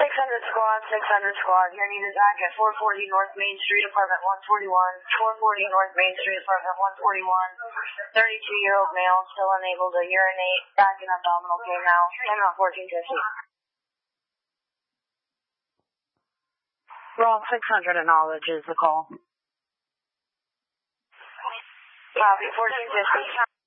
600 squad, you're needed back at 440 North Main Street, apartment 141, 440 North Main Street, apartment 141, 32-year-old male, still unable to urinate, back and abdominal pain now, time out 1450. Raw 600 acknowledges the call. Copy, 1450.